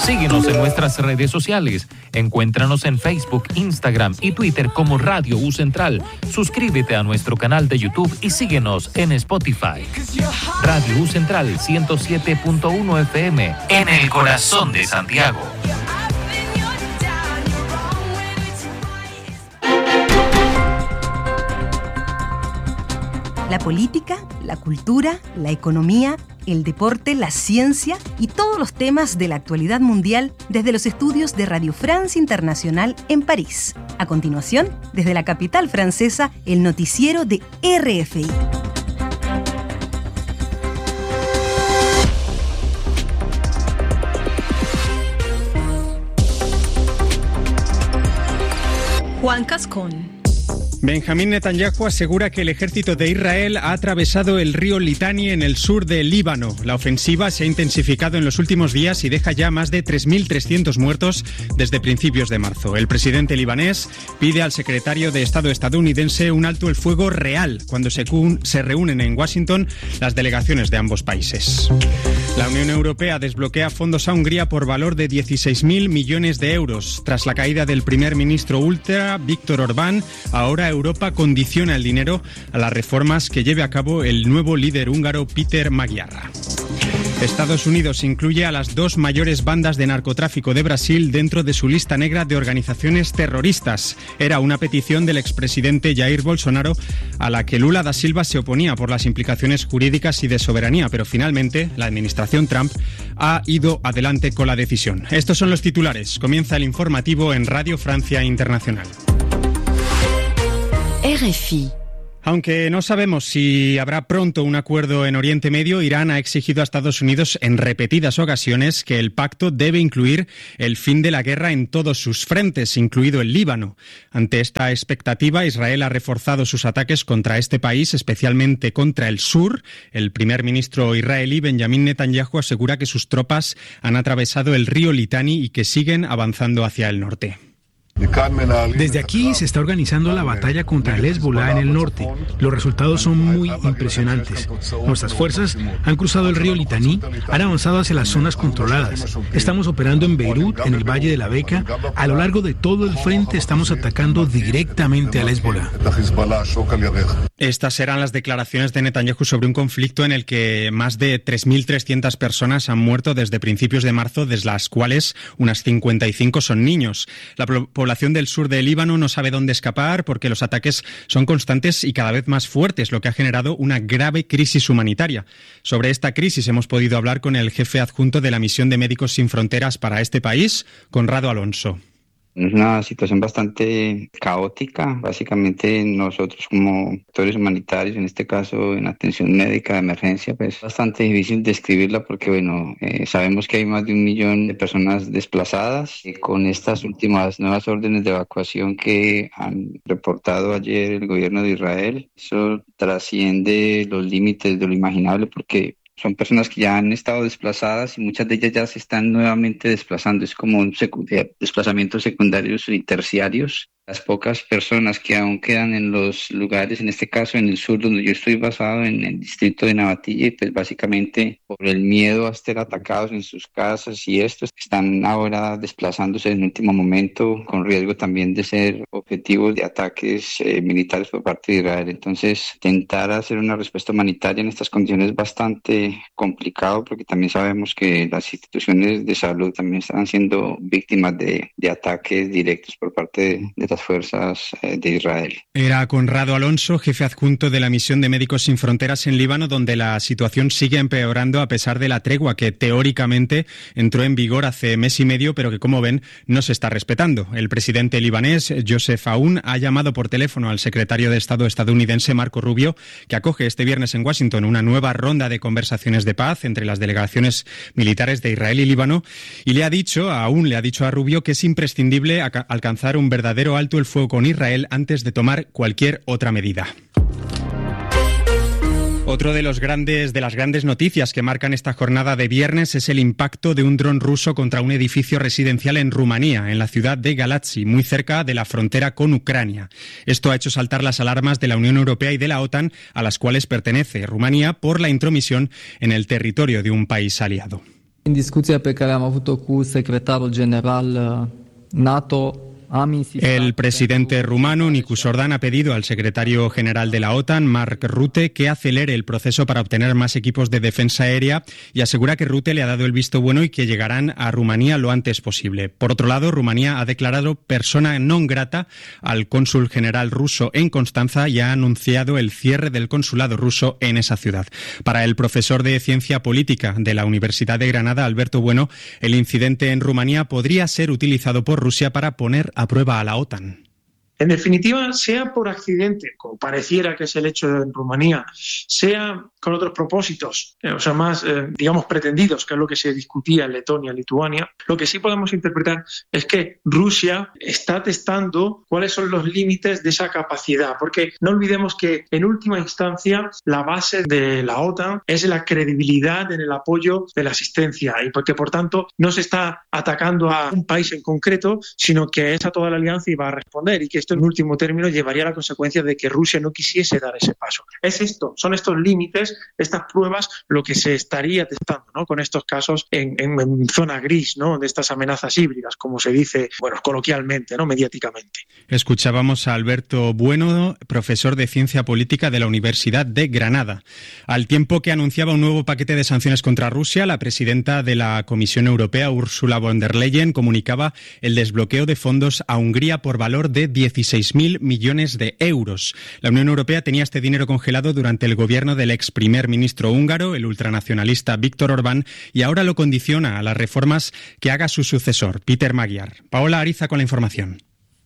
Síguenos en nuestras redes sociales. Encuéntranos en Facebook, Instagram y Twitter como Radio U Central. Suscríbete a nuestro canal de YouTube y síguenos en Spotify. Radio U Central 107.1 FM en el corazón de Santiago. La política, la cultura, la economía, el deporte, la ciencia y todos los temas de la actualidad mundial desde los estudios de Radio France Internacional en París. A continuación, desde la capital francesa, el noticiero de RFI. Juan Cascón. Benjamín Netanyahu asegura que el ejército de Israel ha atravesado el río Litani en el sur del Líbano. La ofensiva se ha intensificado en los últimos días y deja ya más de 3.300 muertos desde principios de marzo. El presidente libanés pide al secretario de Estado estadounidense un alto el fuego real cuando se reúnen en Washington las delegaciones de ambos países. La Unión Europea desbloquea fondos a Hungría por valor de 16.000 millones de euros. Tras la caída del primer ministro ultra, Víctor Orbán, ahora Europa condiciona el dinero a las reformas que lleve a cabo el nuevo líder húngaro Péter Magyar. Estados Unidos incluye a las dos mayores bandas de narcotráfico de Brasil dentro de su lista negra de organizaciones terroristas. Era una petición del expresidente Jair Bolsonaro a la que Lula da Silva se oponía por las implicaciones jurídicas y de soberanía, pero finalmente la administración Trump ha ido adelante con la decisión. Estos son los titulares. Comienza el informativo en Radio Francia Internacional. RFI. Aunque no sabemos si habrá pronto un acuerdo en Oriente Medio, Irán ha exigido a Estados Unidos en repetidas ocasiones que el pacto debe incluir el fin de la guerra en todos sus frentes, incluido el Líbano. Ante esta expectativa, Israel ha reforzado sus ataques contra este país, especialmente contra el sur. El primer ministro israelí, Benjamín Netanyahu, asegura que sus tropas han atravesado el río Litani y que siguen avanzando hacia el norte. Desde aquí se está organizando la batalla contra el Hezbollah en el norte. Los resultados son muy impresionantes. Nuestras fuerzas han cruzado el río Litani, han avanzado hacia las zonas controladas. Estamos operando en Beirut, en el Valle de la Beca. A lo largo de todo el frente estamos atacando directamente al Hezbollah. Estas eran las declaraciones de Netanyahu sobre un conflicto en el que más de 3.300 personas han muerto desde principios de marzo, de las cuales unas 55 son niños. La población del sur del Líbano no sabe dónde escapar porque los ataques son constantes y cada vez más fuertes, lo que ha generado una grave crisis humanitaria. Sobre esta crisis hemos podido hablar con el jefe adjunto de la Misión de Médicos Sin Fronteras para este país, Conrado Alonso. Es una situación bastante caótica. Básicamente nosotros como actores humanitarios, en este caso en atención médica de emergencia, pues es bastante difícil describirla porque sabemos que hay más de 1 millón de personas desplazadas y con estas últimas nuevas órdenes de evacuación que han reportado ayer el gobierno de Israel, eso trasciende los límites de lo imaginable porque son personas que ya han estado desplazadas y muchas de ellas ya se están nuevamente desplazando. Es como un desplazamientos secundarios y terciarios. Las pocas personas que aún quedan en los lugares, en este caso en el sur donde yo estoy basado, en el distrito de Nabatilla, y pues básicamente por el miedo a ser atacados en sus casas y estos están ahora desplazándose en el último momento con riesgo también de ser objetivos de ataques militares por parte de Israel. Entonces, intentar hacer una respuesta humanitaria en estas condiciones es bastante complicado porque también sabemos que las instituciones de salud también están siendo víctimas de ataques directos por parte de las fuerzas de Israel. Era Conrado Alonso, jefe adjunto de la Misión de Médicos Sin Fronteras en Líbano, donde la situación sigue empeorando a pesar de la tregua que teóricamente entró en vigor hace mes y medio, pero que, como ven, no se está respetando. El presidente libanés, Joseph Aoun, ha llamado por teléfono al secretario de Estado estadounidense, Marco Rubio, que acoge este viernes en Washington una nueva ronda de conversaciones de paz entre las delegaciones militares de Israel y Líbano, y Aoun le ha dicho a Rubio que es imprescindible alcanzar un verdadero alto el fuego con Israel antes de tomar cualquier otra medida. Otro de las grandes noticias que marcan esta jornada de viernes es el impacto de un dron ruso contra un edificio residencial en Rumanía, en la ciudad de Galați, muy cerca de la frontera con Ucrania. Esto ha hecho saltar las alarmas de la Unión Europea y de la OTAN, a las cuales pertenece Rumanía, por la intromisión en el territorio de un país aliado. În discuția pe care am avut-o cu secretarul general NATO, el presidente rumano, Nicus Orban, ha pedido al secretario general de la OTAN, Mark Rutte, que acelere el proceso para obtener más equipos de defensa aérea y asegura que Rutte le ha dado el visto bueno y que llegarán a Rumanía lo antes posible. Por otro lado, Rumanía ha declarado persona non grata al cónsul general ruso en Constanza y ha anunciado el cierre del consulado ruso en esa ciudad. Para el profesor de Ciencia Política de la Universidad de Granada, Alberto Bueno, el incidente en Rumanía podría ser utilizado por Rusia para poner a prueba a la OTAN. En definitiva, sea por accidente, como pareciera que es el hecho en Rumanía, sea con otros propósitos, o sea, más, digamos, pretendidos, que es lo que se discutía en Letonia, Lituania, lo que sí podemos interpretar es que Rusia está testando cuáles son los límites de esa capacidad, porque no olvidemos que, en última instancia, la base de la OTAN es la credibilidad en el apoyo de la asistencia y porque, por tanto, no se está atacando a un país en concreto, sino que es a toda la alianza y va a responder, y que esto en último término llevaría a la consecuencia de que Rusia no quisiese dar ese paso. Es esto, son estos límites, estas pruebas, lo que se estaría testando, ¿no?, con estos casos en zona gris, ¿no?, de estas amenazas híbridas, como se dice, bueno, coloquialmente, ¿no?, mediáticamente. Escuchábamos a Alberto Bueno, profesor de Ciencia Política de la Universidad de Granada. Al tiempo que anunciaba un nuevo paquete de sanciones contra Rusia, la presidenta de la Comisión Europea, Ursula von der Leyen, comunicaba el desbloqueo de fondos a Hungría por valor de 16.000 millones de euros. La Unión Europea tenía este dinero congelado durante el gobierno del ex primer ministro húngaro, el ultranacionalista Viktor Orbán, y ahora lo condiciona a las reformas que haga su sucesor, Peter Magyar. Paola Ariza con la información.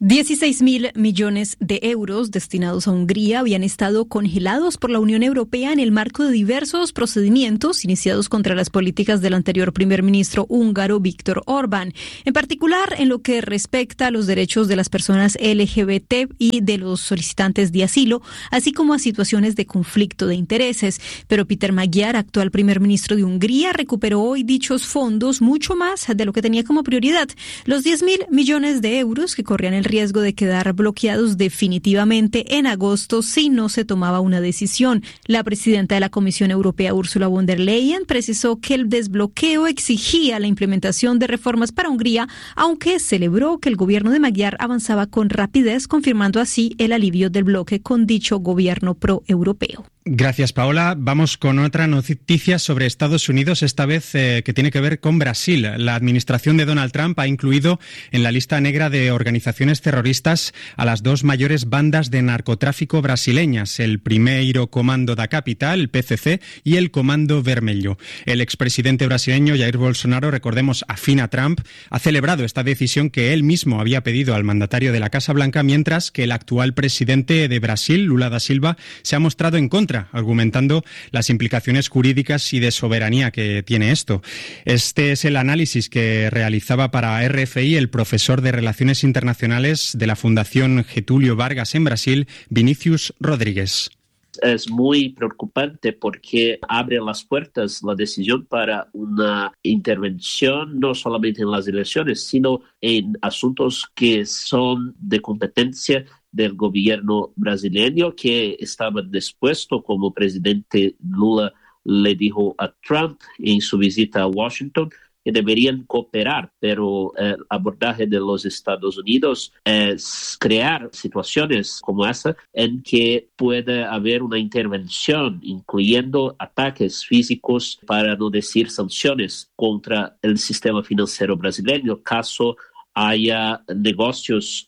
16.000 millones de euros destinados a Hungría habían estado congelados por la Unión Europea en el marco de diversos procedimientos iniciados contra las políticas del anterior primer ministro húngaro Viktor Orbán, en particular en lo que respecta a los derechos de las personas LGBT y de los solicitantes de asilo, así como a situaciones de conflicto de intereses. Pero Peter Magyar, actual primer ministro de Hungría, recuperó hoy dichos fondos mucho más de lo que tenía como prioridad. Los 10.000 millones de euros que corrían el riesgo de quedar bloqueados definitivamente en agosto si no se tomaba una decisión. La presidenta de la Comisión Europea, Ursula von der Leyen, precisó que el desbloqueo exigía la implementación de reformas para Hungría, aunque celebró que el gobierno de Magyar avanzaba con rapidez, confirmando así el alivio del bloque con dicho gobierno pro-europeo. Gracias, Paola. Vamos con otra noticia sobre Estados Unidos, esta vez que tiene que ver con Brasil. La administración de Donald Trump ha incluido en la lista negra de organizaciones terroristas a las dos mayores bandas de narcotráfico brasileñas, el Primeiro Comando da Capital, el PCC, y el Comando Vermelho. El expresidente brasileño Jair Bolsonaro, recordemos, afín a Trump, ha celebrado esta decisión que él mismo había pedido al mandatario de la Casa Blanca, mientras que el actual presidente de Brasil, Lula da Silva, se ha mostrado en contra, argumentando las implicaciones jurídicas y de soberanía que tiene esto. Este es el análisis que realizaba para RFI el profesor de Relaciones Internacionales de la Fundación Getúlio Vargas en Brasil, Vinícius Rodríguez. Es muy preocupante porque abre las puertas la decisión para una intervención no solamente en las elecciones, sino en asuntos que son de competencia del gobierno brasileño, que estaba dispuesto, como presidente Lula le dijo a Trump en su visita a Washington, que deberían cooperar, pero el abordaje de los Estados Unidos es crear situaciones como esa en que puede haber una intervención, incluyendo ataques físicos, para no decir sanciones, contra el sistema financiero brasileño, caso haya negocios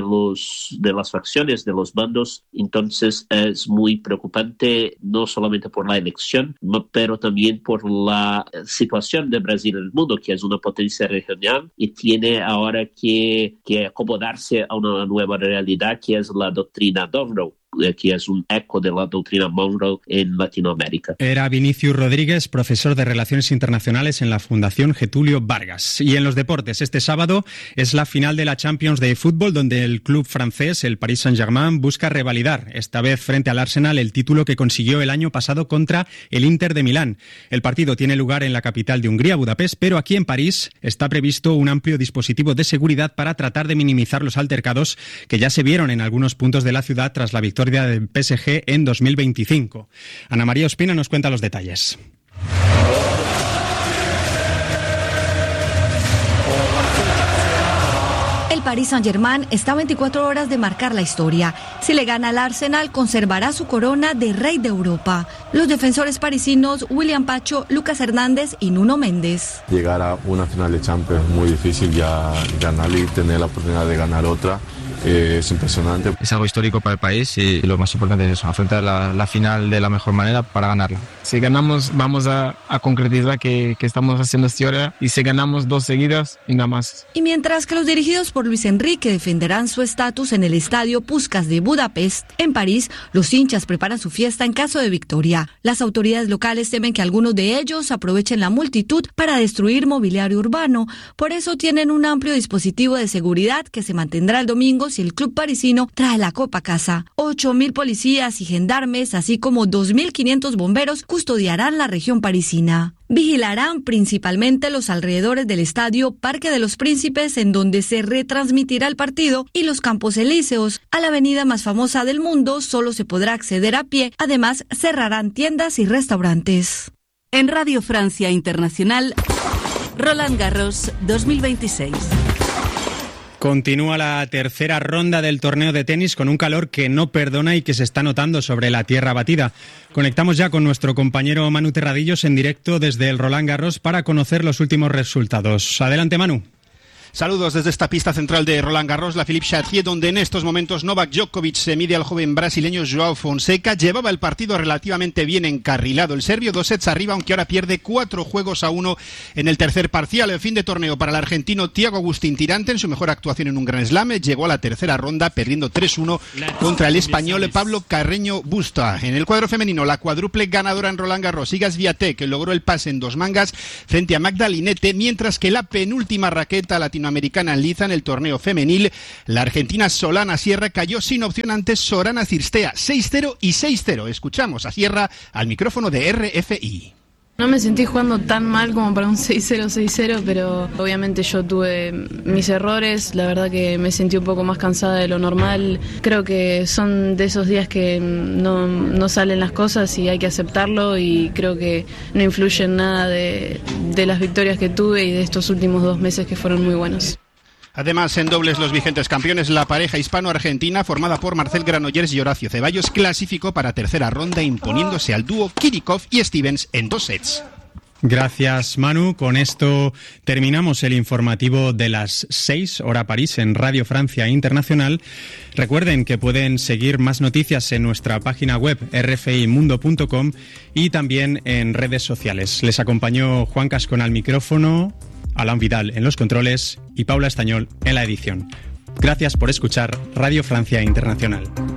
de las facciones, de los bandos. Entonces es muy preocupante, no solamente por la elección, pero también por la situación de Brasil en el mundo, que es una potencia regional y tiene ahora que acomodarse a una nueva realidad, que es la doctrina Monroe, que es un eco de la doctrina Monroe en Latinoamérica. Era Vinícius Rodríguez, profesor de Relaciones Internacionales en la Fundación Getúlio Vargas. Y en los deportes, este sábado es la final de la Champions de fútbol, donde el club francés, el Paris Saint-Germain, busca revalidar, esta vez frente al Arsenal, el título que consiguió el año pasado contra el Inter de Milán. El partido tiene lugar en la capital de Hungría, Budapest, pero aquí en París está previsto un amplio dispositivo de seguridad para tratar de minimizar los altercados que ya se vieron en algunos puntos de la ciudad tras la victoria del PSG en 2025. Ana María Ospina nos cuenta los detalles. Paris Saint-Germain está a 24 horas de marcar la historia. Si le gana al Arsenal, conservará su corona de rey de Europa. Los defensores parisinos William Pacho, Lucas Hernández y Nuno Méndez. Llegar a una final de Champions es muy difícil, ya ganarla y tener la oportunidad de ganar otra. Es impresionante. Es algo histórico para el país y lo más importante es eso, afrontar la final de la mejor manera para ganarla. Si ganamos, vamos a concretizar que estamos haciendo historia, y si ganamos 2 seguidas y nada más. Y mientras que los dirigidos por Luis Enrique defenderán su estatus en el estadio Puskás de Budapest, en París, los hinchas preparan su fiesta en caso de victoria. Las autoridades locales temen que algunos de ellos aprovechen la multitud para destruir mobiliario urbano. Por eso tienen un amplio dispositivo de seguridad que se mantendrá el domingo si el club parisino trae la copa a casa. 8.000 policías y gendarmes, así como 2.500 bomberos, custodiarán la región parisina. Vigilarán principalmente los alrededores del estadio Parque de los Príncipes, en donde se retransmitirá el partido, y los Campos Elíseos. A la avenida más famosa del mundo solo se podrá acceder a pie. Además, cerrarán tiendas y restaurantes. En Radio Francia Internacional, Roland Garros 2026. Continúa la tercera ronda del torneo de tenis con un calor que no perdona y que se está notando sobre la tierra batida. Conectamos ya con nuestro compañero Manu Terradillos en directo desde el Roland Garros para conocer los últimos resultados. Adelante, Manu. Saludos desde esta pista central de Roland Garros, la Philippe Chatrier, donde en estos momentos Novak Djokovic se mide al joven brasileño João Fonseca. Llevaba el partido relativamente bien encarrilado el serbio, 2 sets arriba, aunque ahora pierde 4-1 en el tercer parcial. El fin de torneo para el argentino Thiago Agustín Tirante, en su mejor actuación en un Grand Slam, llegó a la tercera ronda perdiendo 3-1 contra el español Pablo Carreño Busta. En el cuadro femenino, la cuádruple ganadora en Roland Garros, Iga Swiatek, logró el pase en 2 mangas frente a Magda Linette, mientras que la penúltima raqueta latinoamericana en liza en el torneo femenil, la argentina Solana Sierra, cayó sin opción ante Sorana Cirstea, 6-0 y 6-0. Escuchamos a Sierra al micrófono de RFI. No me sentí jugando tan mal como para un 6-0, 6-0, pero obviamente yo tuve mis errores. La verdad que me sentí un poco más cansada de lo normal. Creo que son de esos días que no salen las cosas y hay que aceptarlo, y creo que no influye en nada de las victorias que tuve y de estos últimos 2 meses que fueron muy buenos. Además, en dobles, los vigentes campeones, la pareja hispano-argentina formada por Marcel Granollers y Horacio Ceballos, clasificó para tercera ronda imponiéndose al dúo Kirikov y Stevens en 2 sets. Gracias, Manu. Con esto terminamos el informativo de las 6, hora París, en Radio Francia Internacional. Recuerden que pueden seguir más noticias en nuestra página web rfimundo.com y también en redes sociales. Les acompañó Juan Cascón al micrófono, Alain Vidal en los controles y Paula Estañol en la edición. Gracias por escuchar Radio Francia Internacional.